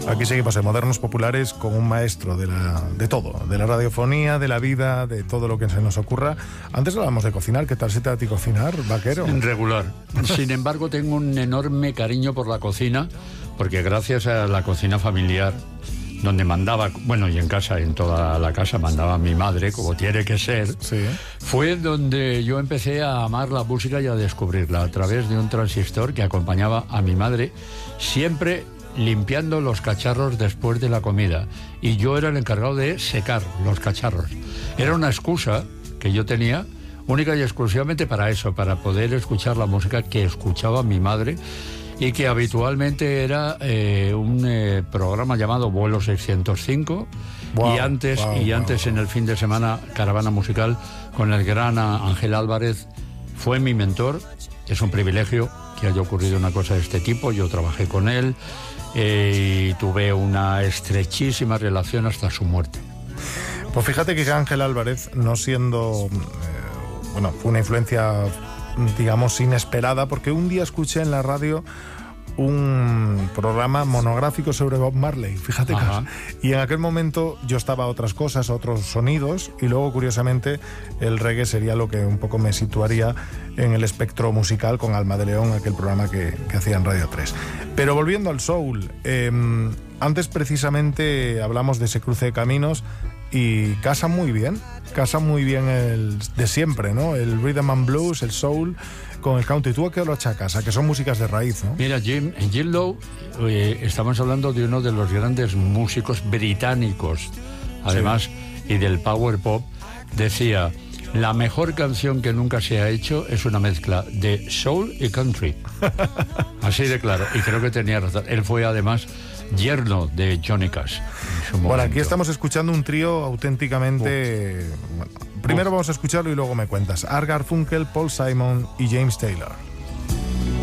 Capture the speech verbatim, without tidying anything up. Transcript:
Aquí seguimos en Modernos Populares con un maestro de, la, de todo, de la radiofonía, de la vida, de todo lo que se nos ocurra. Antes hablábamos de cocinar, ¿qué tal se te da a ti cocinar, vaquero? Regular. Sin embargo, tengo un enorme cariño por la cocina, porque gracias a la cocina familiar, donde mandaba, bueno, y en casa, en toda la casa mandaba mi madre, como tiene que ser, sí. Fue donde yo empecé a amar la música y a descubrirla, a través de un transistor que acompañaba a mi madre, siempre limpiando los cacharros después de la comida. Y yo era el encargado de secar los cacharros. Era una excusa que yo tenía, única y exclusivamente para eso, para poder escuchar la música que escuchaba mi madre, y que habitualmente era eh, un eh, programa llamado Vuelo seiscientos cinco, wow, y antes, wow, y wow, antes wow. en el fin de semana, Caravana Musical, con el gran Ángel Álvarez. Fue mi mentor. Es un privilegio que haya ocurrido una cosa de este tipo. Yo trabajé con él eh, y tuve una estrechísima relación hasta su muerte. Pues fíjate que Ángel Álvarez, no siendo... Eh, bueno, fue una influencia, digamos, inesperada, porque un día escuché en la radio un programa monográfico sobre Bob Marley, fíjate que, y en aquel momento yo estaba a otras cosas, a otros sonidos, y luego curiosamente el reggae sería lo que un poco me situaría en el espectro musical con Alma de León, aquel programa que, que hacía en Radio tres. Pero volviendo al soul, eh, antes precisamente hablamos de ese cruce de caminos, y casa muy bien, casa muy bien el de siempre, ¿no? El rhythm and blues, el soul con el country. ¿Tú a qué lo achacas? A que son músicas de raíz, ¿no? Mira, Jim, Jim Lowe, eh, estamos hablando de uno de los grandes músicos británicos, además, sí. Y del power pop. Decía, la mejor canción que nunca se ha hecho es una mezcla de soul y country. Así de claro, y creo que tenía razón. Él fue además yerno de Johnny Cash. Bueno, aquí estamos escuchando un trío auténticamente... Bueno, primero Uf. vamos a escucharlo y luego me cuentas. Art Garfunkel, Paul Simon y James Taylor.